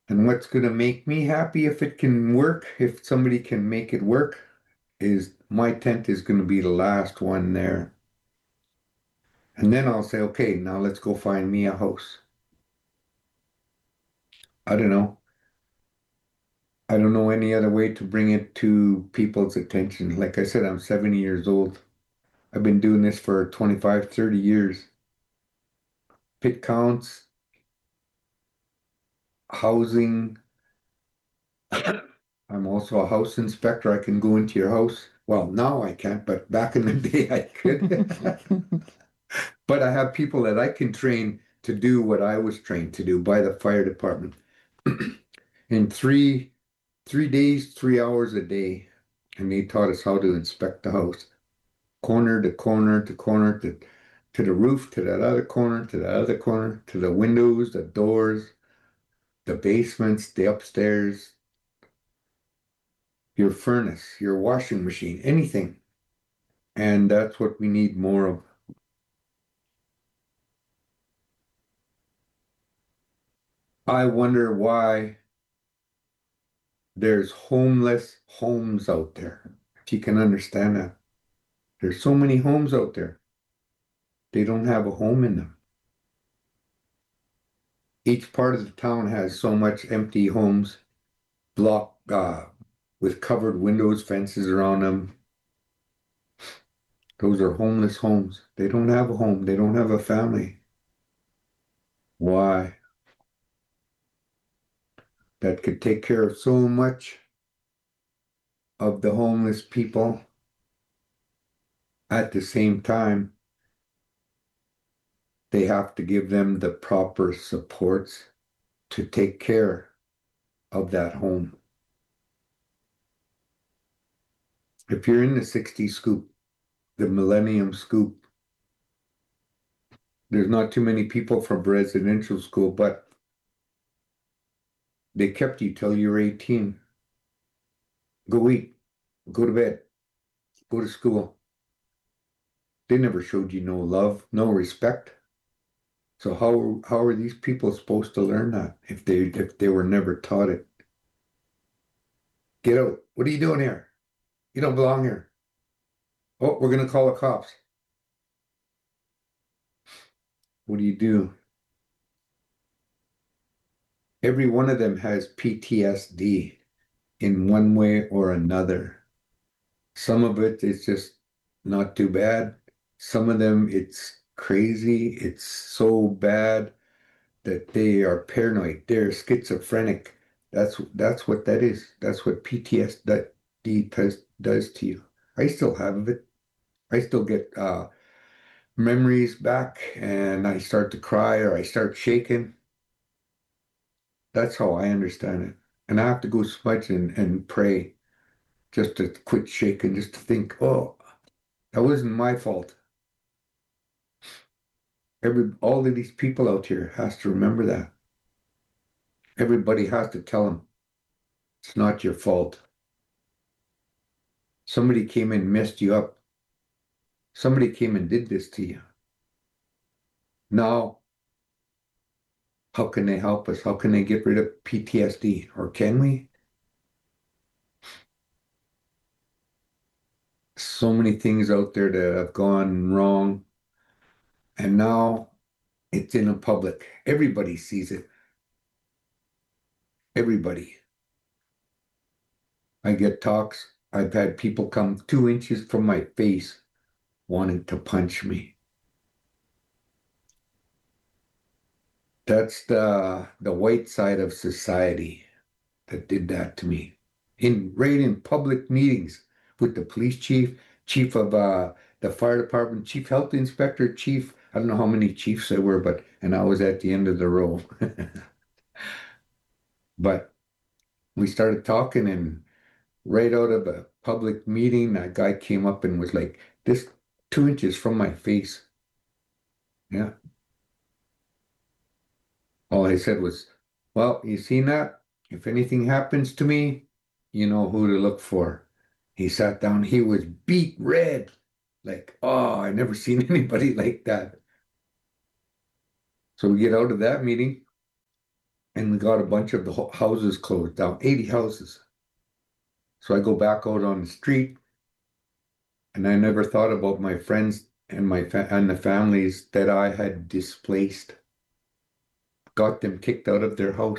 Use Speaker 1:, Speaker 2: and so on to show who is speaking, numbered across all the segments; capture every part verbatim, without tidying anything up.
Speaker 1: And what's going to make me happy if it can work, if somebody can make it work, is my tent is going to be the last one there. And then I'll say, okay, now let's go find me a house. I don't know. I don't know any other way to bring it to people's attention. Like I said, I'm seventy years old. I've been doing this for twenty-five, thirty years. Pit counts, housing. I'm also a house inspector. I can go into your house. Well, now I can't, but back in the day I could. But I have people that I can train to do what I was trained to do by the fire department. In three three days, three hours a day. And they taught us how to inspect the house. Corner to corner to corner to to the roof, to that other corner, to the other corner, to the windows, the doors, the basements, the upstairs, your furnace, your washing machine, anything. And that's what we need more of. I wonder why there's homeless homes out there. If you can understand that. There's so many homes out there. They don't have a home in them. Each part of the town has so much empty homes, block uh, with covered windows, fences around them. Those are homeless homes. They don't have a home. They don't have a family. Why? That could take care of so much of the homeless people. At the same time, they have to give them the proper supports to take care of that home. If you're in the sixty scoop, the Millennium Scoop, there's not too many people from residential school, but they kept you till you're eighteen. Go eat, go to bed, go to school. They never showed you no love, no respect. So how how are these people supposed to learn that if they if they were never taught it? Get out. What are you doing here? You don't belong here. Oh, we're gonna call the cops. What do you do? Every one of them has P T S D in one way or another. Some of it is just not too bad. Some of them it's crazy. It's so bad that they are paranoid. They're schizophrenic. That's that's what that is. That's what P T S D does does to you. I still have it. I still get uh, memories back, and I start to cry or I start shaking. That's how I understand it. And I have to go smudge and, and pray just to quit shaking, just to think, oh, that wasn't my fault. Every all of these people out here has to remember that. Everybody has to tell them it's not your fault. Somebody came and messed you up. Somebody came and did this to you. Now, how can they help us? How can they get rid of P T S D? Or can we? So many things out there that have gone wrong. And now it's in the public. Everybody sees it. Everybody. I get talks. I've had people come two inches from my face wanting to punch me. That's the the white side of society that did that to me. In right in public meetings with the police chief, chief of uh, the fire department, chief health inspector, chief. I don't know how many chiefs there were, but and I was at the end of the row. But we started talking, and right out of a public meeting, that guy came up and was like, "This two inches from my face." Yeah. All I said was, "Well, you seen that? If anything happens to me, you know who to look for." He sat down. He was beat red. Like, oh, I never seen anybody like that. So we get out of that meeting, and we got a bunch of the houses closed down, eighty houses. So I go back out on the street, and I never thought about my friends and my fa and the families that I had displaced, got them kicked out of their house.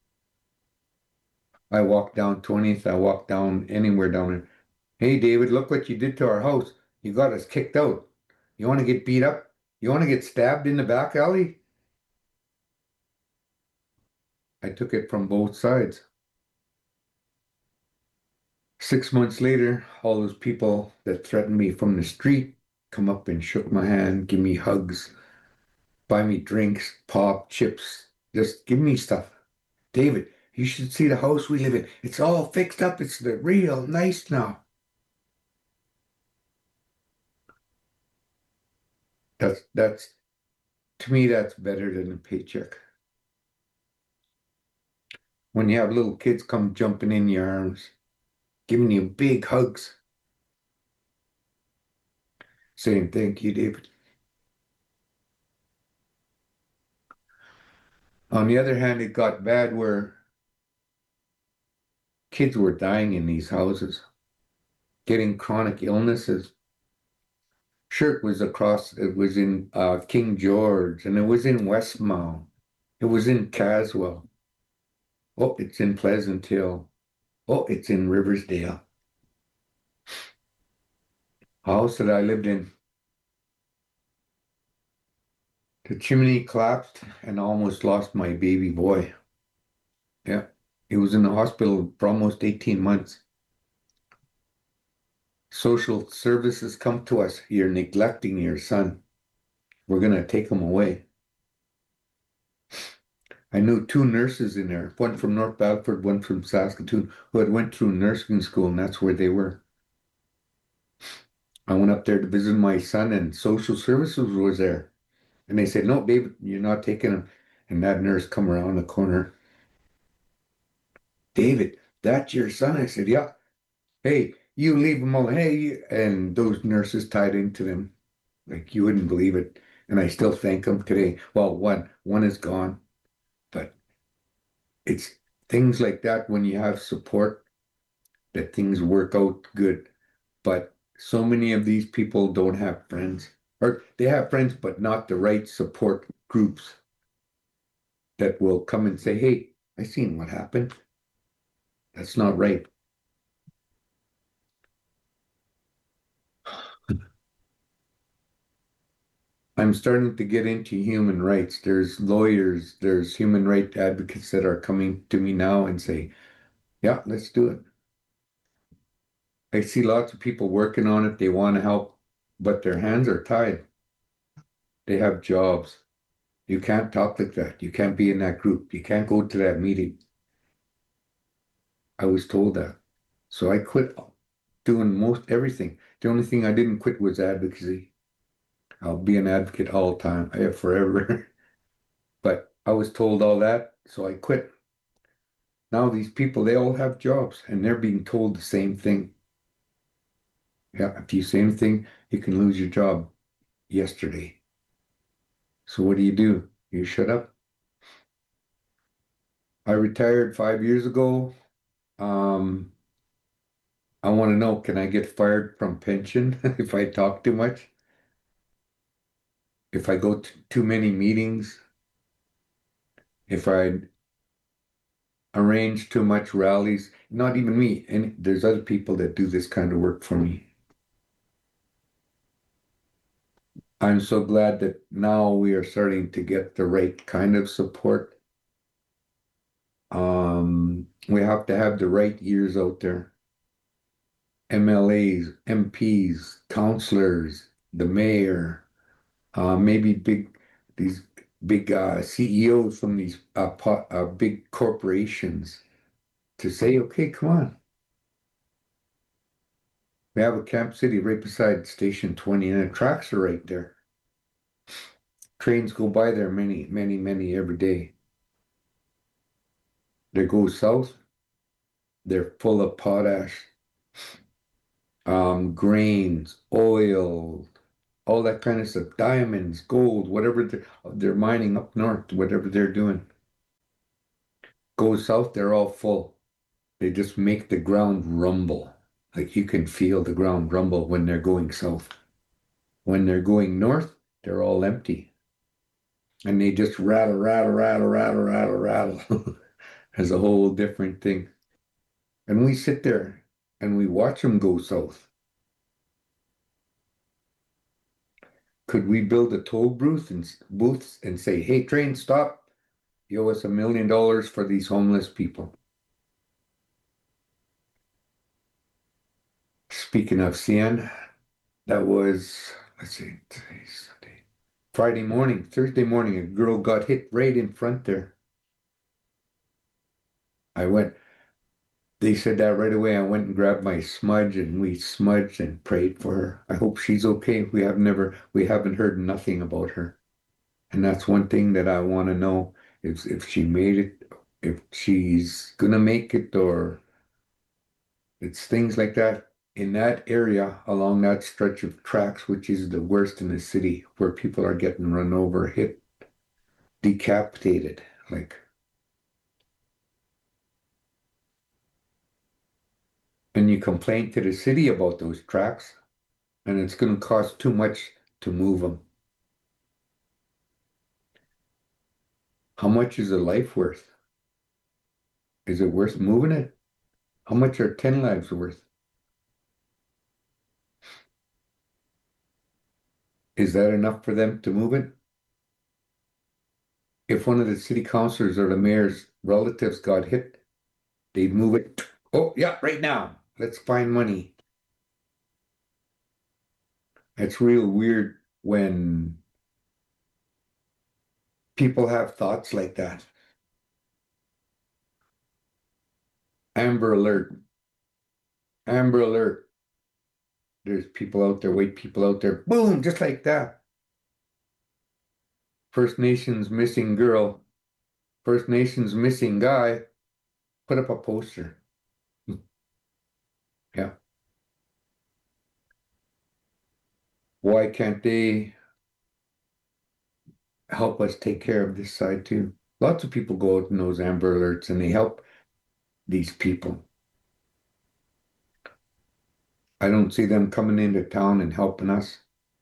Speaker 1: I walked down twentieth, I walked down anywhere down there. Hey, David, look what you did to our house. You got us kicked out. You want to get beat up? You want to get stabbed in the back alley? I took it from both sides. Six months later, all those people that threatened me from the street come up and shook my hand, give me hugs, buy me drinks, pop, chips, just give me stuff. David, you should see the house we live in. It's all fixed up. It's the real nice now. That's that's to me, that's better than a paycheck. When you have little kids come jumping in your arms, giving you big hugs, saying thank you, David. On the other hand, it got bad where kids were dying in these houses, getting chronic illnesses. Sure, it was across, it was in uh, King George, and it was in Westmount. It was in Caswell. Oh, it's in Pleasant Hill. Oh, it's in Riversdale. House that I lived in. The chimney collapsed and almost lost my baby boy. Yeah, he was in the hospital for almost eighteen months. Social services come to us. You're neglecting your son. We're going to take him away. I knew two nurses in there, one from North Battleford, one from Saskatoon, who had went through nursing school, and that's where they were. I went up there to visit my son, and social services was there. And they said, no, babe, you're not taking him. And that nurse come around the corner. David, that's your son? I said, yeah. Hey, you leave him alone. Hey, you... and those nurses tied into them. Like you wouldn't believe it. And I still thank them today. Well, one, one is gone, but it's things like that when you have support that things work out good. But so many of these people don't have friends, or they have friends, but not the right support groups that will come and say, hey, I seen what happened. That's not right. I'm starting to get into human rights. There's lawyers, there's human rights advocates that are coming to me now and say, yeah, let's do it. I see lots of people working on it. They want to help, but their hands are tied. They have jobs. You can't talk like that. You can't be in that group. You can't go to that meeting. I was told that. So I quit doing most everything. The only thing I didn't quit was advocacy. I'll be an advocate all the time, I have forever. But I was told all that, so I quit. Now these people, they all have jobs and they're being told the same thing. Yeah, if you say anything, you can lose your job yesterday. So what do you do? You shut up. I retired five years ago. Um, I want to know, can I get fired from pension if I talk too much? If I go to too many meetings? If I arrange too much rallies? Not even me. And there's other people that do this kind of work for me. I'm so glad that now we are starting to get the right kind of support. Um, we have to have the right ears out there. M L As, M Ps, councillors, the mayor, uh, maybe big these big uh, C E Os from these uh, po uh, big corporations to say, okay, come on. We have a Camp City right beside Station twenty, and the tracks are right there. Trains go by there many, many, many every day. They go south, they're full of potash, um, grains, oil, all that kind of stuff, diamonds, gold, whatever they're, they're mining up north, whatever they're doing. go south, they're all full. They just make the ground rumble. Like you can feel the ground rumble when they're going south. When they're going north, they're all empty. And they just rattle, rattle, rattle, rattle, rattle, rattle. As a whole different thing. And we sit there and we watch them go south. Could we build a toll booth and booths and say, hey, train, stop. You owe us a million dollars for these homeless people. Speaking of C N, that was, let's see, today's Sunday. Friday morning, Thursday morning, a girl got hit right in front there. I went, they said that right away. I went and grabbed my smudge and we smudged and prayed for her. I hope she's okay. We have never, we haven't heard nothing about her. And that's one thing that I want to know is if she made it, if she's gonna make it, or it's things like that in that area along that stretch of tracks, which is the worst in the city, where people are getting run over, hit, decapitated, like. And you complain to the city about those tracks, and it's going to cost too much to move them. How much is a life worth? Is it worth moving it? How much are ten lives worth? Is that enough for them to move it? If one of the city councilors or the mayor's relatives got hit, they'd move it. Oh, yeah, right now. Let's find money. It's real weird when people have thoughts like that. Amber Alert. Amber Alert. There's people out there, white people out there. Boom, just like that. First Nations missing girl. First Nations missing guy. Put up a poster. Yeah. Why can't they help us take care of this side too? Lots of people go out in those Amber Alerts and they help these people. I don't see them coming into town and helping us.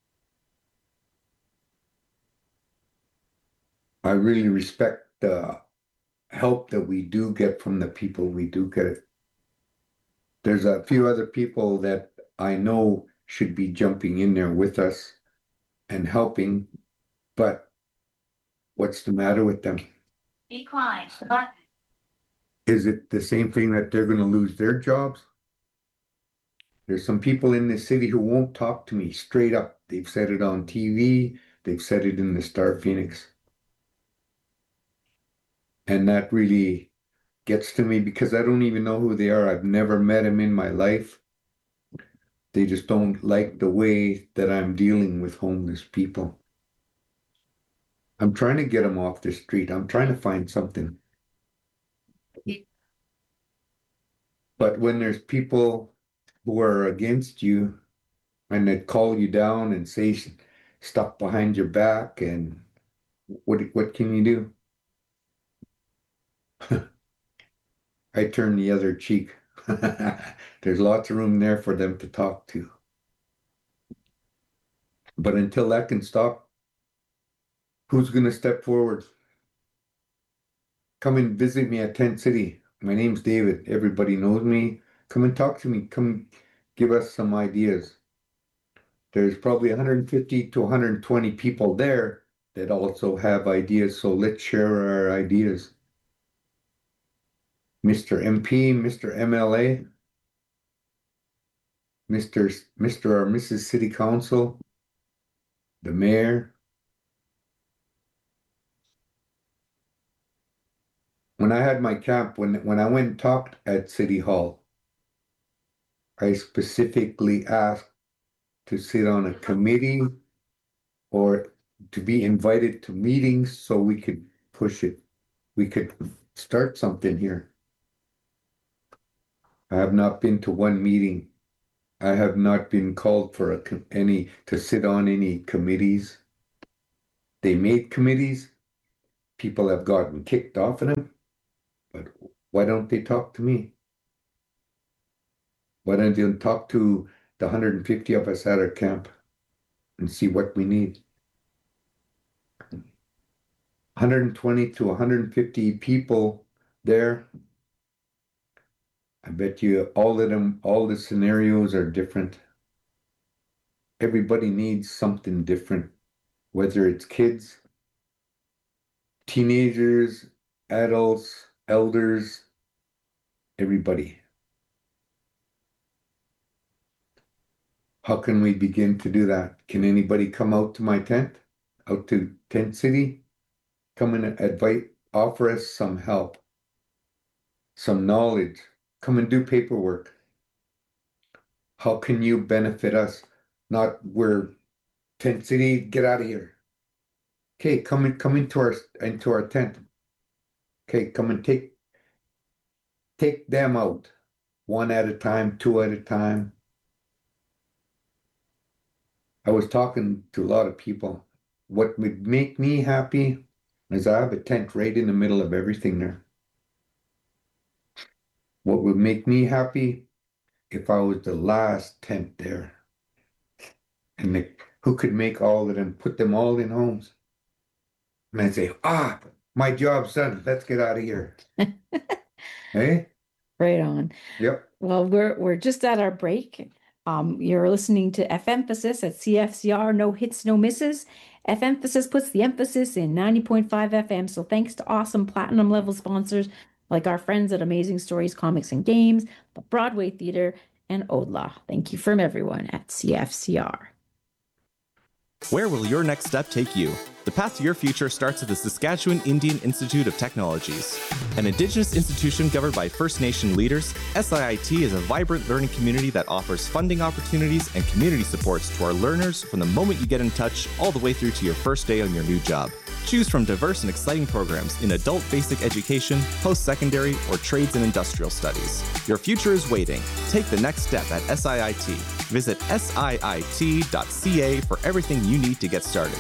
Speaker 1: I really respect the help that we do get from the people we do get it. There's a few other people that I know should be jumping in there with us and helping, but what's the matter with them? Decline. Is it the same thing that they're going to lose their jobs? There's some people in this city who won't talk to me straight up. They've said it on T V. They've said it in the Star Phoenix. And that really gets to me because I don't even know who they are. I've never met them in my life. They just don't like the way that I'm dealing with homeless people. I'm trying to get them off the street. I'm trying to find something. But when there's people who are against you and that call you down and say stuff behind your back, and what what can you do? I turn the other cheek. There's lots of room there for them to talk to. But until that can stop, who's going to step forward? Come and visit me at Tent City. My name's David. Everybody knows me. Come and talk to me. Come give us some ideas. There's probably one hundred fifty to one hundred twenty people there that also have ideas. So let's share our ideas. Mister M P, Mister M L A, Mister Mister or Missus City Council, the mayor. When I had my camp, when when I went and talked at City Hall, I specifically asked to sit on a committee or to be invited to meetings so we could push it. We could start something here. I have not been to one meeting. I have not been called for a, any to sit on any committees. They made committees. People have gotten kicked off of them. But why don't they talk to me? Why don't they talk to the one hundred fifty of us at our camp and see what we need? one hundred twenty to one hundred fifty people there. I bet you all of them, all the scenarios are different. Everybody needs something different, whether it's kids, teenagers, adults, elders, everybody. How can we begin to do that? Can anybody come out to my tent, out to Tent City? Come and invite, offer us some help, some knowledge. Come and do paperwork. How can you benefit us? Not we're Tent City, get out of here. Okay, come and come into our into our tent. Okay, come and take take them out, one at a time, two at a time. I was talking to a lot of people. What would make me happy is I have a tent right in the middle of everything there. What would make me happy if I was the last tent there, and the, who could make all of them, put them all in homes, and I'd say, ah, my job's done. Let's get out of here. Hey?
Speaker 2: Right on.
Speaker 1: Yep.
Speaker 2: Well, we're we're just at our break. Um, you're listening to F-Emphasis at C F C R, no hits, no misses. F-Emphasis puts the emphasis in ninety point five F M. So thanks to awesome platinum level sponsors like our friends at Amazing Stories, Comics and Games, the Broadway Theater, and O D L A. Thank you from everyone at C F C R.
Speaker 3: Where will your next step take you? The path to your future starts at the Saskatchewan Indian Institute of Technologies. An Indigenous institution governed by First Nation leaders, S I I T is a vibrant learning community that offers funding opportunities and community supports to our learners from the moment you get in touch all the way through to your first day on your new job. Choose from diverse and exciting programs in adult basic education, post-secondary, or trades and industrial studies. Your future is waiting. Take the next step at S I I T. Visit S I I T dot C A for everything you need to get started.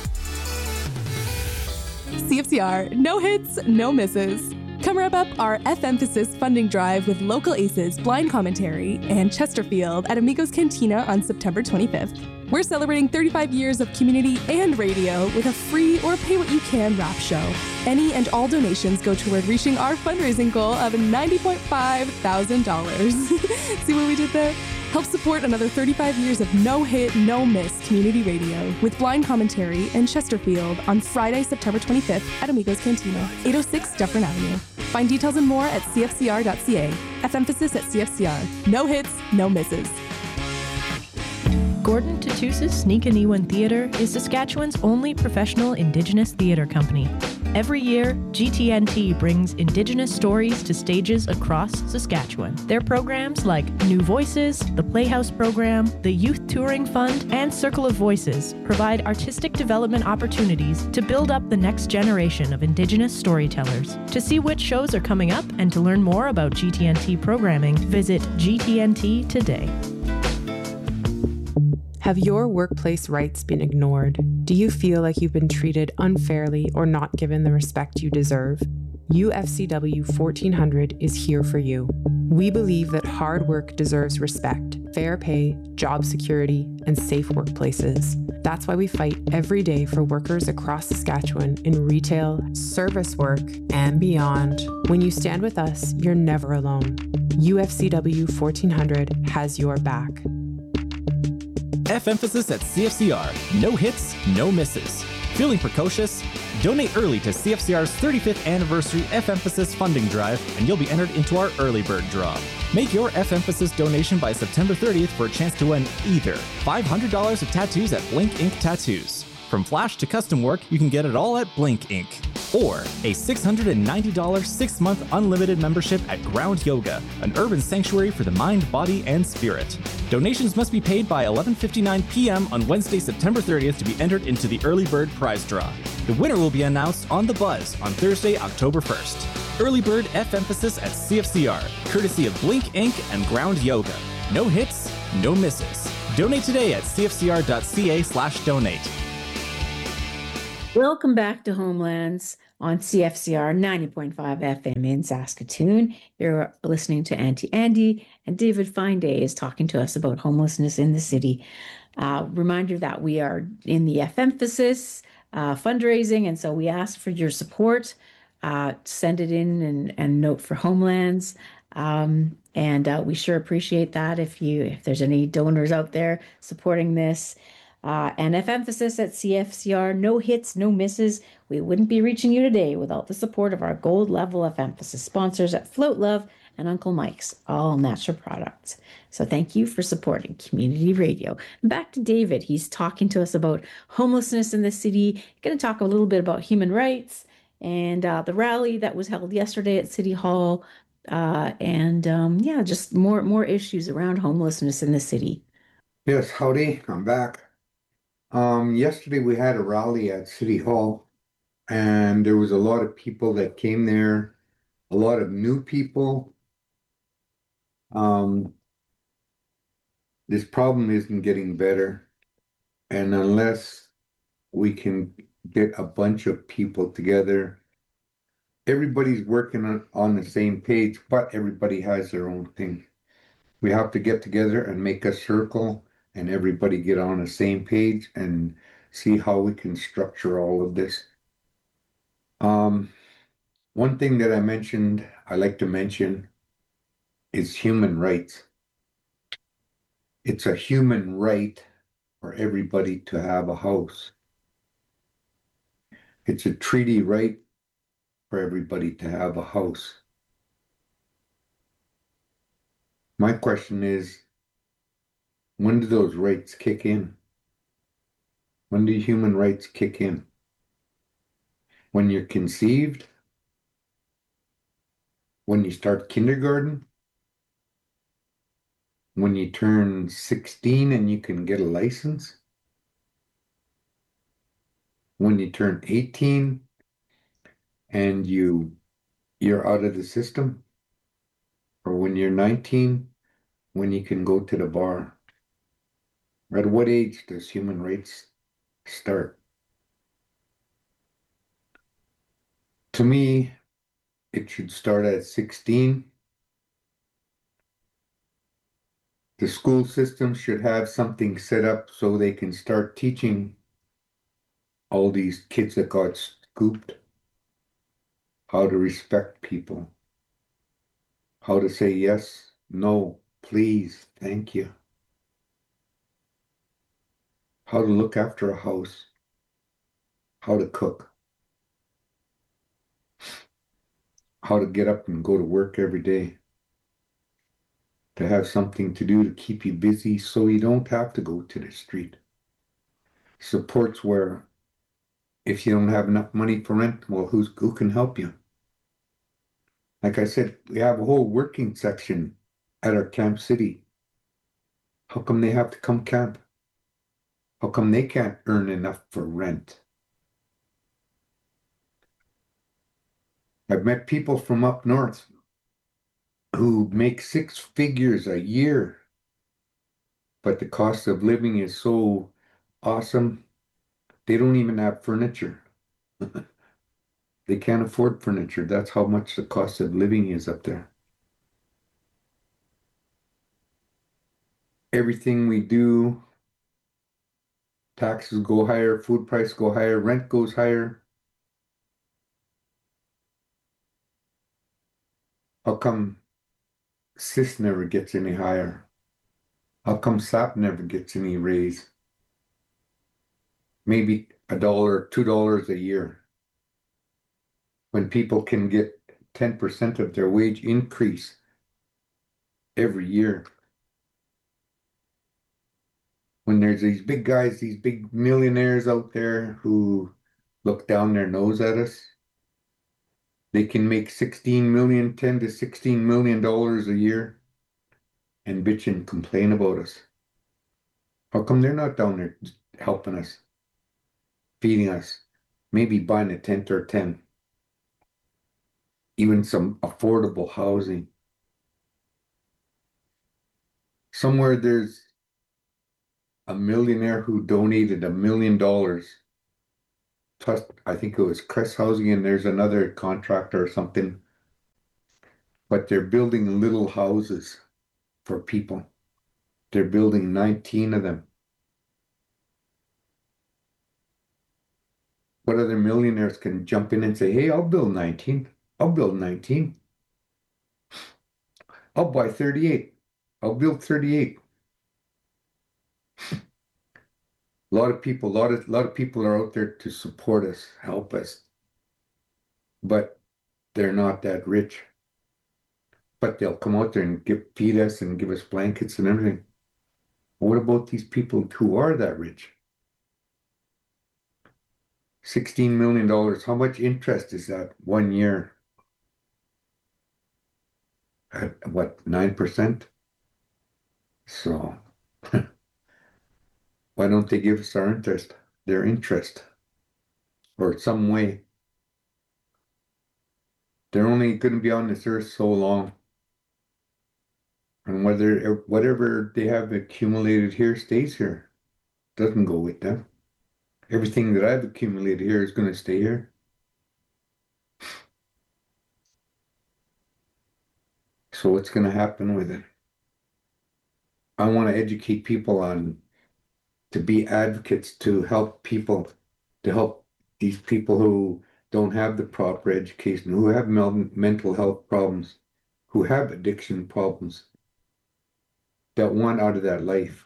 Speaker 4: C F C R, no hits, no misses. Come wrap up our F-Emphasis funding drive with local aces, Blind Commentary, and Chesterfield at Amigos Cantina on September twenty-fifth. We're celebrating thirty-five years of community and radio with a free or pay-what-you-can rap show. Any and all donations go toward reaching our fundraising goal of ninety point five thousand dollars. See what we did there? Help support another thirty-five years of no-hit, no-miss community radio with Blind Commentary and Chesterfield on Friday, September twenty-fifth at Amigos Cantina, eight oh six Dufferin Avenue. Find details and more at C F C R dot C A. F-Emphasis at C F C R. No hits, no misses.
Speaker 5: Gordon Tatusis Sneakaniwan Theatre is Saskatchewan's only professional Indigenous theatre company. Every year, G T N T brings Indigenous stories to stages across Saskatchewan. Their programs like New Voices, the Playhouse Program, the Youth Touring Fund, and Circle of Voices provide artistic development opportunities to build up the next generation of Indigenous storytellers. To see which shows are coming up and to learn more about G T N T programming, visit G T N T today.
Speaker 6: Have your workplace rights been ignored? Do you feel like you've been treated unfairly or not given the respect you deserve? U F C W fourteen hundred is here for you. We believe that hard work deserves respect, fair pay, job security, and safe workplaces. That's why we fight every day for workers across Saskatchewan in retail, service work, and beyond. When you stand with us, you're never alone. U F C W fourteen hundred has your back.
Speaker 3: F-Emphasis at C F C R. No hits, no misses. Feeling precocious? Donate early to C F C R's thirty-fifth anniversary F-Emphasis funding drive, and you'll be entered into our early bird draw. Make your F-Emphasis donation by September thirtieth for a chance to win either five hundred dollars of tattoos at Blink Ink Tattoos. From flash to custom work, you can get it all at Blink Ink. Or a six hundred ninety dollars six-month unlimited membership at Ground Yoga, an urban sanctuary for the mind, body, and spirit. Donations must be paid by eleven fifty-nine p.m. on Wednesday, September thirtieth to be entered into the early bird prize draw. The winner will be announced on The Buzz on Thursday, October first. Early bird F-Emphasis at C F C R, courtesy of Blink Ink and Ground Yoga. No hits, no misses. Donate today at C F C R dot C A slash donate.
Speaker 2: Welcome back to Homelands on C F C R ninety point five F M in Saskatoon. You're listening to Auntie Andy, and David Finday is talking to us about homelessness in the city. Uh, reminder that we are in the F emphasis uh, fundraising, and so we ask for your support. Uh, send it in and, and note for Homelands. Um, and uh, we sure appreciate that if you if there's any donors out there supporting this. Uh, and F emphasis at C F C R, no hits, no misses. We wouldn't be reaching you today without the support of our gold level F emphasis sponsors at Float Love and Uncle Mike's, all natural products. So thank you for supporting community radio. Back to David. He's talking to us about homelessness in the city. He's going to talk a little bit about human rights and uh, the rally that was held yesterday at City Hall. Uh, and um, yeah, just more more issues around homelessness in the city.
Speaker 1: Yes, howdy, I'm back. Um, yesterday we had a rally at City Hall, and there was a lot of people that came there, a lot of new people. Um, this problem isn't getting better, and unless we can get a bunch of people together, everybody's working on, on the same page, but everybody has their own thing. We have to get together and make a circle and everybody get on the same page and see how we can structure all of this. Um, one thing that I mentioned, I like to mention, is human rights. It's a human right for everybody to have a house. It's a treaty right for everybody to have a house. My question is, when do those rights kick in? When do human rights kick in? When you're conceived? When you start kindergarten? When you turn sixteen and you can get a license? When you turn eighteen and you you're out of the system? Or when you're nineteen, when you can go to the bar? At what age does human rights start? To me, it should start at sixteen. The school system should have something set up so they can start teaching all these kids that got scooped how to respect people, how to say yes, no, please, thank you, how to look after a house, how to cook, how to get up and go to work every day, to have something to do to keep you busy so you don't have to go to the street. Supports where if you don't have enough money for rent, well, who's, who can help you? Like I said, we have a whole working section at our Camp City. How come they have to come camp? How come they can't earn enough for rent? I've met people from up north who make six figures a year, but the cost of living is so awesome, they don't even have furniture. They can't afford furniture. That's how much the cost of living is up there. Everything we do, taxes go higher, food price go higher, rent goes higher. How come S I S never gets any higher? How come S A P never gets any raise? Maybe a dollar, two dollars a year. When people can get ten percent of their wage increase every year. When there's these big guys, these big millionaires out there who look down their nose at us, they can make sixteen million, ten to sixteen million dollars a year and bitch and complain about us. How come they're not down there helping us, feeding us, maybe buying a tent or ten? Even some affordable housing. Somewhere there's a millionaire who donated a million dollars plus I think it was Crest Housing and there's another contractor or something. But they're building little houses for people. They're building nineteen of them. What other millionaires can jump in and say, hey, I'll build nineteen. I'll build nineteen. I'll buy thirty-eight. I'll build thirty-eight. A lot of people, a lot of, a lot of people are out there to support us, help us. But they're not that rich. But they'll come out there and give, feed us and give us blankets and everything. What about these people who are that rich? sixteen million dollars. How much interest is that one year? At what, nine percent? So, why don't they give us our interest, their interest, or some way? They're only going to be on this earth so long. And whether whatever they have accumulated here stays here, doesn't go with them. Everything that I've accumulated here is going to stay here. So what's going to happen with it? I want to educate people on, to be advocates, to help people, to help these people who don't have the proper education, who have mental health problems, who have addiction problems, that want out of that life.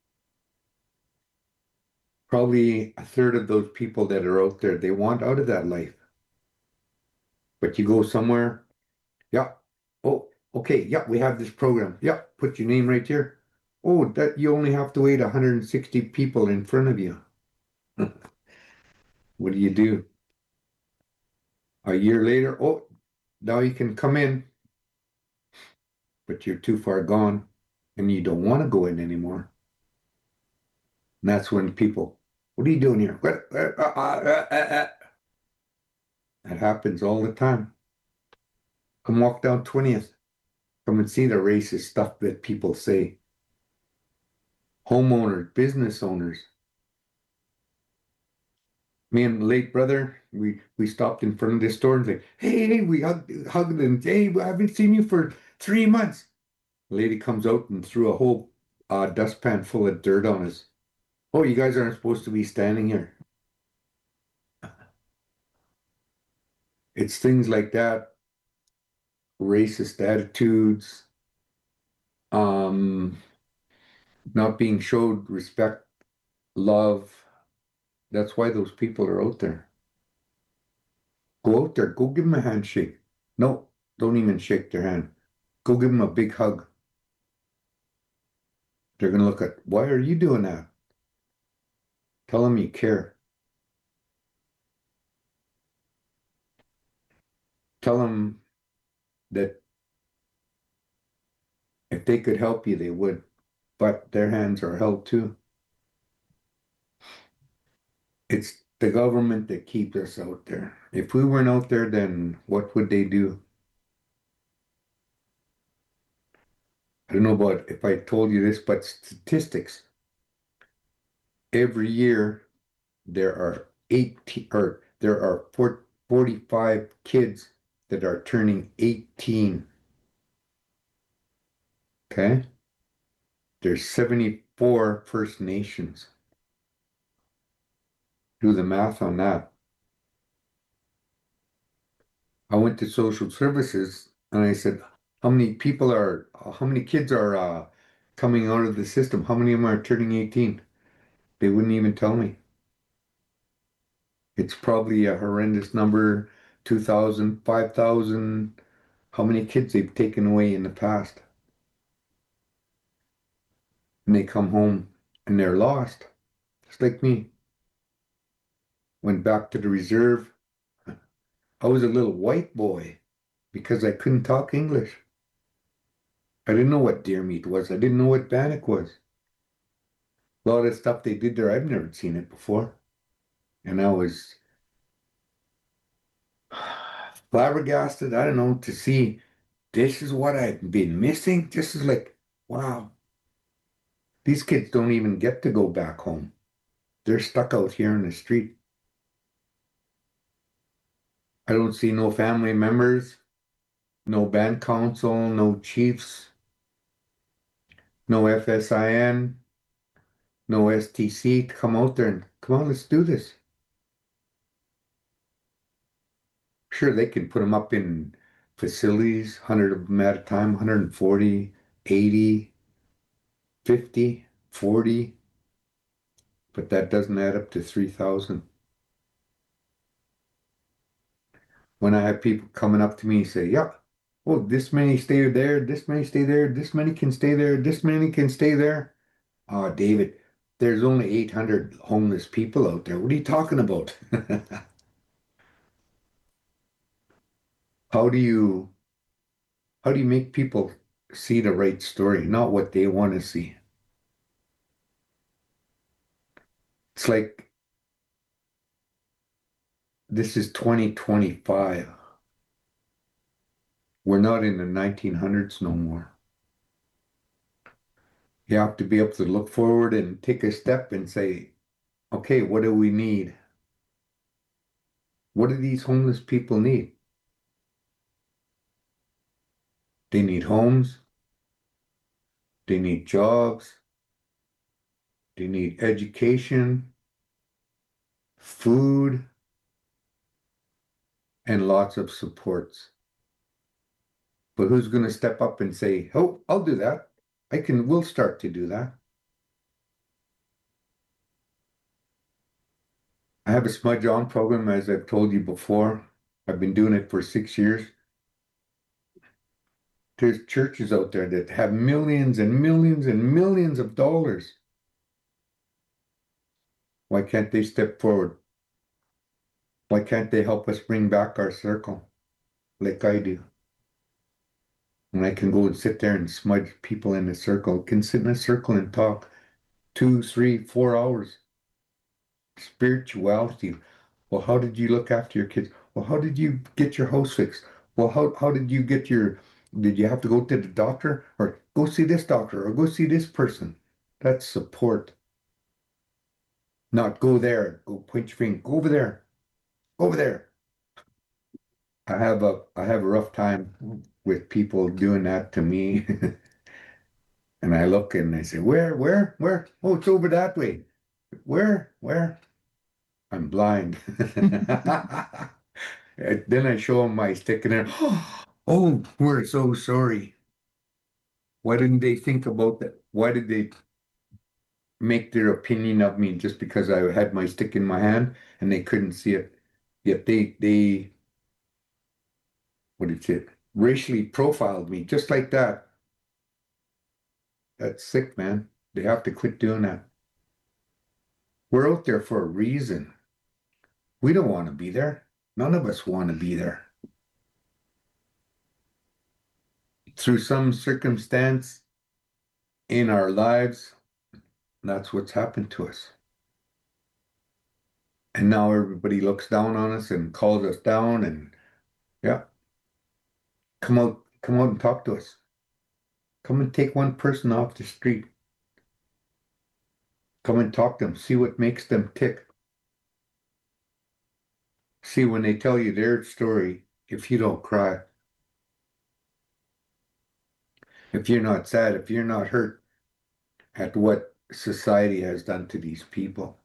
Speaker 1: Probably a third of those people that are out there, they want out of that life. But you go somewhere, yeah, oh, okay, yeah, we have this program. Yeah, put your name right here. Oh, that you only have to wait one hundred sixty people in front of you. What do you do? A year later, oh, now you can come in, but you're too far gone and you don't want to go in anymore. And that's when people, what are you doing here? What? Uh, uh, uh, uh, uh. That happens all the time. Come walk down twentieth. Come and see the racist stuff that people say. Homeowners, business owners. Me and late brother, we we stopped in front of this store and said, hey, hey, we hugged, hugged and hey, I haven't seen you for three months. The lady comes out and threw a whole uh, dustpan full of dirt on us. Oh, you guys aren't supposed to be standing here. It's things like that. Racist attitudes. Um, not being showed respect, love. That's why those people are out there. Go out there. Go give them a handshake. No, don't even shake their hand. Go give them a big hug. They're going to look at, why are you doing that? Tell them you care. Tell them that if they could help you, they would. But their hands are held too. It's the government that keeps us out there. If we weren't out there, then what would they do? I don't know about if I told you this, but statistics. Every year there are eighteen or there are forty-five kids that are turning eighteen. Okay? There's seventy-four First Nations. Do the math on that. I went to social services and I said, how many people are, how many kids are uh, coming out of the system? How many of them are turning eighteen? They wouldn't even tell me. It's probably a horrendous number, two thousand, five thousand, how many kids they've taken away in the past. And they come home and they're lost, just like me. Went back to the reserve. I was a little white boy because I couldn't talk English. I didn't know what deer meat was. I didn't know what bannock was. A lot of stuff they did there, I've never seen it before. And I was flabbergasted, I don't know, to see this is what I've been missing. This is like, wow. These kids don't even get to go back home. They're stuck out here in the street. I don't see no family members, no band council, no chiefs, no F S I N, no S T C to come out there and come on, let's do this. Sure, they can put them up in facilities, one hundred of them at a time, one hundred forty, eighty, fifty, forty, but that doesn't add up to three thousand. When I have people coming up to me and say, yeah, oh, this many stay there, this many stay there, this many can stay there, this many can stay there. Oh, David, there's only eight hundred homeless people out there. What are you talking about? How do you how do you make people see the right story, not what they want to see? It's like this is twenty twenty-five. We're not in the nineteen hundreds no more. You have to be able to look forward and take a step and say, okay, what do we need? What do these homeless people need? They need homes. They need jobs. They need education, food, and lots of supports. But who's going to step up and say, oh, I'll do that. I can, we'll start to do that. I have a Smudge On program, as I've told you before. I've been doing it for six years. There's churches out there that have millions and millions and millions of dollars. Why can't they step forward? Why can't they help us bring back our circle like I do? And I can go and sit there and smudge people in a circle, can sit in a circle and talk two, three, four hours. Spirituality. Well, how did you look after your kids? Well, how did you get your house fixed? Well, how, how did you get your, did you have to go to the doctor or go see this doctor or go see this person? That's support. Not go there, go point your finger, go over there, over there. I have a, I have a rough time with people doing that to me. And I look and I say, where, where, where? Oh, it's over that way. Where, where? I'm blind. Then I show them my stick and they're, oh, we're so sorry. Why didn't they think about that? Why did they make their opinion of me just because I had my stick in my hand and they couldn't see it? Yet they, they, what did it? Racially profiled me just like that. That's sick, man. They have to quit doing that. We're out there for a reason. We don't want to be there. None of us want to be there. Through some circumstance in our lives, that's what's happened to us. And now everybody looks down on us and calls us down and yeah. Come out, come out and talk to us. Come and take one person off the street. Come and talk to them. See what makes them tick. See when they tell you their story, if you don't cry. If you're not sad, if you're not hurt at what society has done to these people.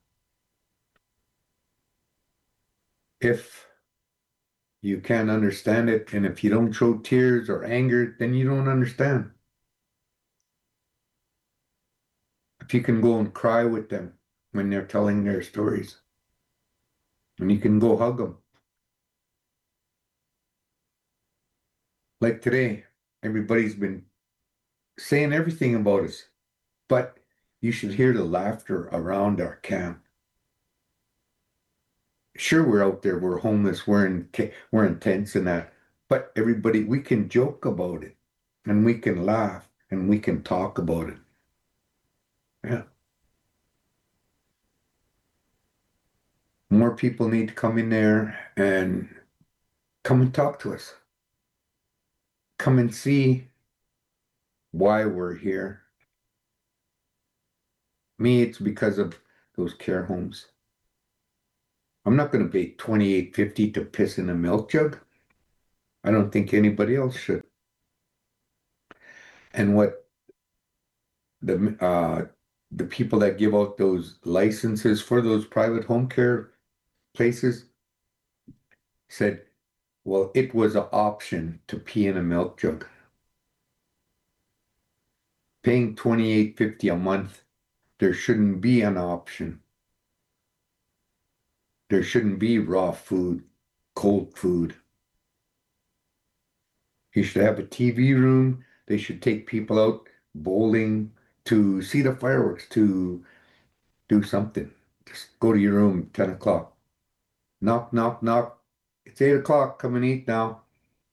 Speaker 1: If you can't understand it, and if you don't show tears or anger, then you don't understand. If you can go and cry with them when they're telling their stories, and you can go hug them. Like today, everybody's been saying everything about us, but you should hear the laughter around our camp. Sure, we're out there, we're homeless, we're in, we're in tents and that, but everybody, we can joke about it, and we can laugh, and we can talk about it. Yeah. More people need to come in there and come and talk to us. Come and see why we're here. Me, it's because of those care homes. I'm not going to pay twenty-eight fifty to piss in a milk jug. I don't think anybody else should. And what the uh the people that give out those licenses for those private home care places said, well, it was an option to pee in a milk jug. Paying twenty-eight fifty a month, there shouldn't be an option. There shouldn't be raw food, cold food. You should have a T V room. They should take people out bowling, to see the fireworks, to do something. Just go to your room, ten o'clock. Knock, knock, knock. It's eight o'clock. Come and eat now.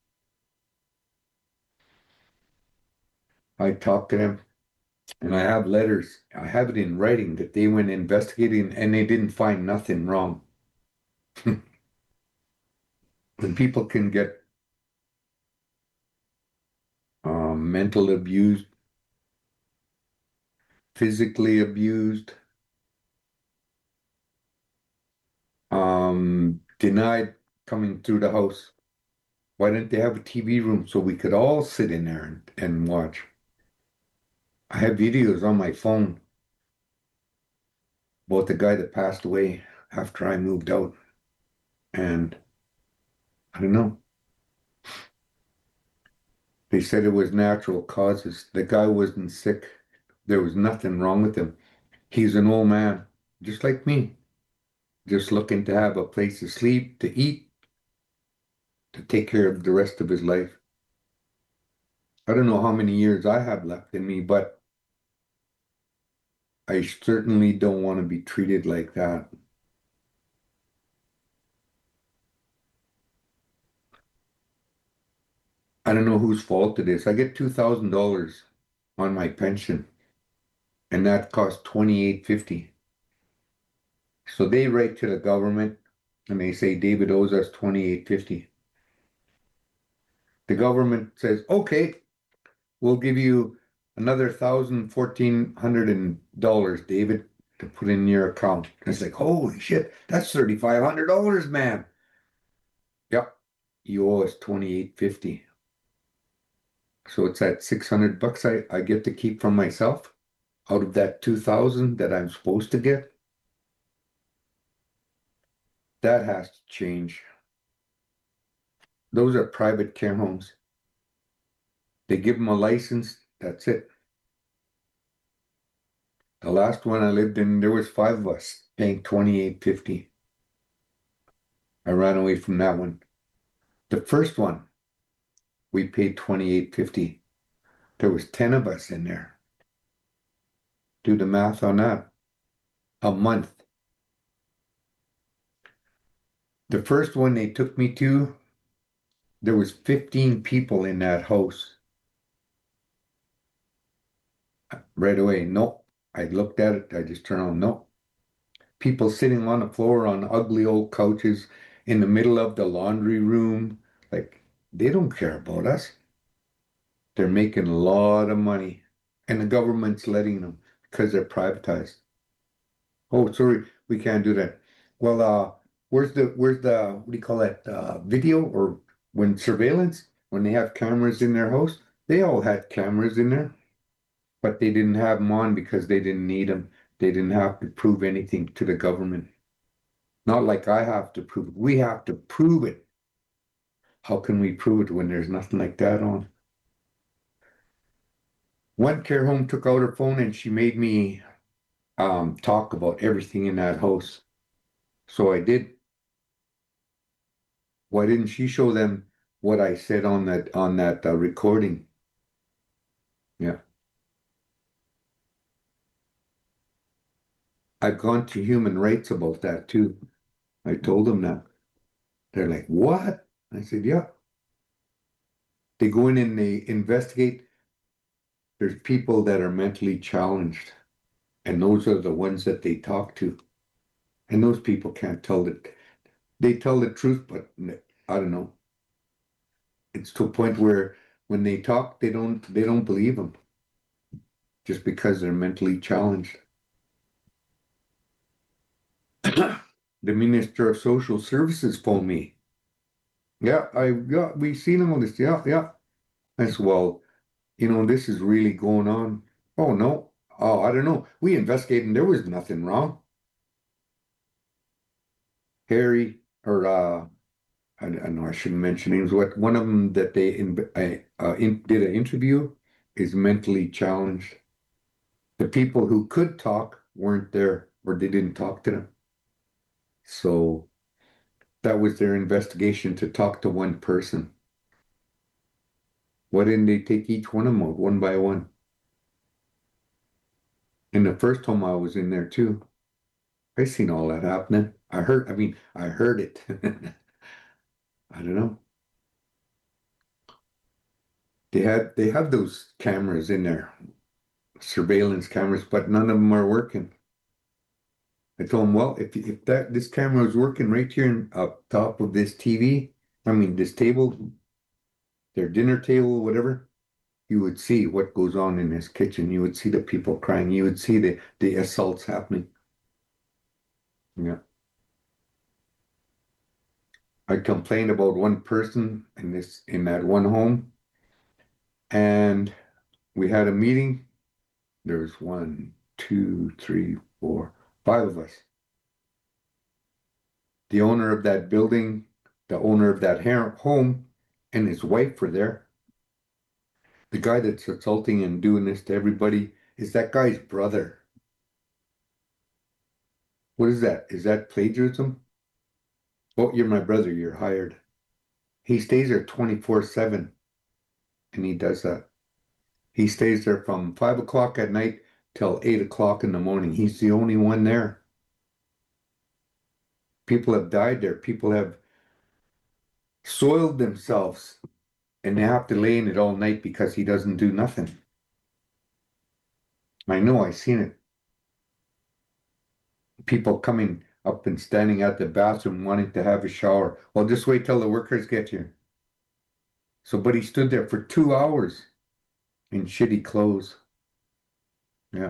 Speaker 1: I talked to them, and I have letters. I have it in writing that they went investigating and they didn't find nothing wrong. When people can get um, mental abused, physically abused, um, denied coming through the house. Why didn't they have a T V room so we could all sit in there and, and watch? I have videos on my phone about the guy that passed away after I moved out. And I don't know. They said it was natural causes. The guy wasn't sick. There was nothing wrong with him. He's an old man, just like me, just looking to have a place to sleep, to eat, to take care of the rest of his life. I don't know how many years I have left in me, but I certainly don't want to be treated like that. I don't know whose fault it is. I get two thousand dollars on my pension, and that costs twenty-eight fifty. So they write to the government and they say David owes us twenty-eight fifty. The government says, okay, we'll give you another thousand fourteen hundred dollars, David, to put in your account. And it's like, holy shit, that's thirty-five hundred dollars, man. Yep, you owe us twenty-eight fifty. So it's at six hundred bucks I, I get to keep from myself out of that two thousand that I'm supposed to get. That has to change. Those are private care homes. They give them a license, that's it. The last one I lived in, there was five of us paying twenty-eight fifty. I ran away from that one. The first one, we paid twenty-eight fifty. There was ten of us in there. Do the math on that. A month. The first one they took me to, there was fifteen people in that house. Right away, nope. I looked at it, I just turned on, nope. People sitting on the floor on ugly old couches in the middle of the laundry room. Like, they don't care about us. They're making a lot of money. And the government's letting them because they're privatized. Oh, sorry, we can't do that. Well, uh, where's the, where's the, what do you call that, uh, video or when surveillance, when they have cameras in their house? They all had cameras in there, but they didn't have them on because they didn't need them. They didn't have to prove anything to the government. Not like I have to prove it. We have to prove it. How can we prove it when there's nothing like that on? One care home took out her phone and she made me um, talk about everything in that house. So I did. Why didn't she show them what I said on that on that uh, recording? Yeah. I've gone to human rights about that too. I told them that. They're like, what? I said, yeah. They go in and they investigate. There's people that are mentally challenged, and those are the ones that they talk to. And those people can't tell it. They tell the truth, but I don't know. It's to a point where when they talk, they don't they don't believe them just because they're mentally challenged. the Minister of Social Services phoned me. Yeah, I yeah, we seen all this. Yeah, yeah. I said, well, you know, this is really going on. Oh no. Oh, I don't know. We investigated and there was nothing wrong. Harry, or uh, I, I know I shouldn't mention names. What one of them that they in, uh, in, did an interview is mentally challenged. The people who could talk weren't there, or they didn't talk to them. So that was their investigation, to talk to one person. Why didn't they take each one of them out one by one? In the first home I was in there too. I seen all that happening. I heard, I mean, I heard it. I don't know. They had, they have those cameras in there, surveillance cameras, but none of them are working. I told them, well, if if that this camera was working right here in, up top of this T V, I mean this table, their dinner table, whatever, you would see what goes on in this kitchen. You would see the people crying. You would see the the assaults happening. Yeah. I complained about one person in this in that one home, and we had a meeting. There was one, two, three, four, five of us. The owner of that building, the owner of that home, and his wife were there. The guy that's assaulting and doing this to everybody is that guy's brother. What is that? Is that plagiarism? Oh, you're my brother, you're hired. He stays there twenty-four seven, and he does that. He stays there from five o'clock at night till eight o'clock in the morning. He's the only one there. People have died there. People have soiled themselves, and they have to lay in it all night because he doesn't do nothing. I know, I seen it. People coming up and standing at the bathroom wanting to have a shower. Well, just wait till the workers get here. So, but he stood there for two hours in shitty clothes. Yeah.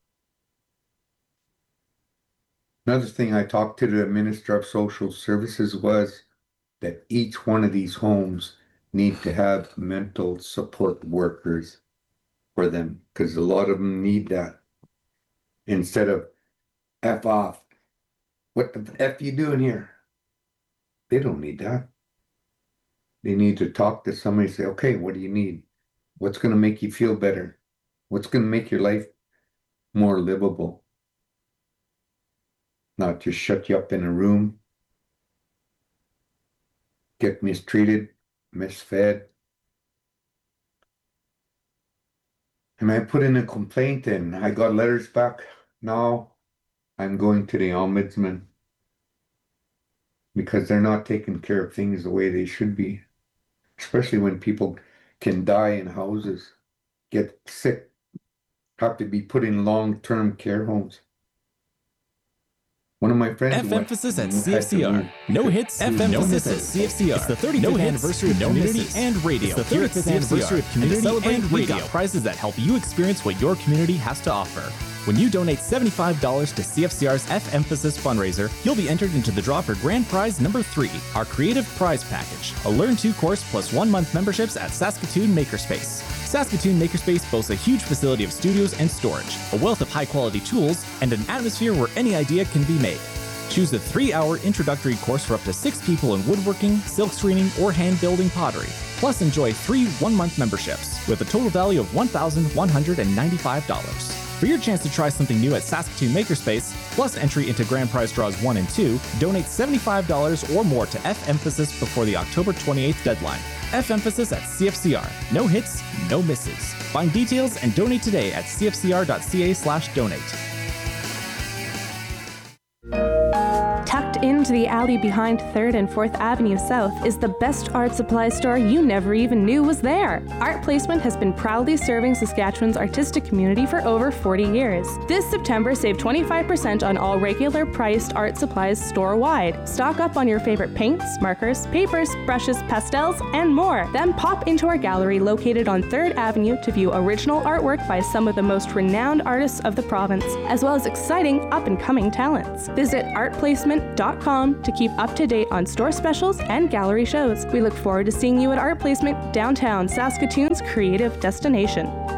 Speaker 1: Another thing I talked to the Minister of Social Services was that each one of these homes need to have mental support workers for them, because a lot of them need that. Instead of F off. What the F you doing here? They don't need that. They need to talk to somebody and say, okay, what do you need? What's going to make you feel better? What's going to make your life more livable? Not just shut you up in a room, get mistreated, misfed. And I put in a complaint and I got letters back. Now I'm going to the ombudsman because they're not taking care of things the way they should be, especially when people can die in houses, get sick, have to be put in long-term care homes. One of my friends
Speaker 3: F
Speaker 1: went
Speaker 3: emphasis at
Speaker 1: and
Speaker 3: C
Speaker 1: had
Speaker 3: F C R.
Speaker 1: to move
Speaker 3: No
Speaker 1: to-
Speaker 3: hits, F emphasis at C F C R. It's the thirty-fifth
Speaker 7: No hits,
Speaker 3: anniversary of
Speaker 7: no
Speaker 3: community
Speaker 7: misses.
Speaker 3: and radio.
Speaker 7: It's the
Speaker 3: Here at
Speaker 7: thirty-fifth
Speaker 3: C F C R.
Speaker 7: anniversary of community
Speaker 3: and to celebrate,
Speaker 7: and
Speaker 3: we've
Speaker 7: radio.
Speaker 3: got prizes that help you experience what your community has to offer. When you donate seventy-five dollars to C F C R's F Emphasis fundraiser, you'll be entered into the draw for grand prize number three, our creative prize package, a Learn to course plus one month memberships at Saskatoon Makerspace. Saskatoon Makerspace boasts a huge facility of studios and storage, a wealth of high-quality tools, and an atmosphere where any idea can be made. Choose a three-hour introductory course for up to six people in woodworking, silk screening, or hand-building pottery. Plus, enjoy three one-month memberships with a total value of one thousand one hundred ninety-five dollars. For your chance to try something new at Saskatoon Makerspace, plus entry into grand prize draws one and two, donate seventy-five dollars or more to F Emphasis before the October twenty-eighth deadline. F Emphasis at C F C R. No hits, no misses. Find details and donate today at c f c r dot c a slash donate.
Speaker 4: Tucked into the alley behind third and fourth Avenue South is the best art supply store you never even knew was there. Art Placement has been proudly serving Saskatchewan's artistic community for over forty years. This September, save twenty-five percent on all regular priced art supplies store-wide. Stock up on your favorite paints, markers, papers, brushes, pastels, and more. Then pop into our gallery located on third Avenue to view original artwork by some of the most renowned artists of the province, as well as exciting up-and-coming talents. Visit art placement dot dot com to keep up to date on store specials and gallery shows. We look forward to seeing you at Art Placement, downtown Saskatoon's creative destination.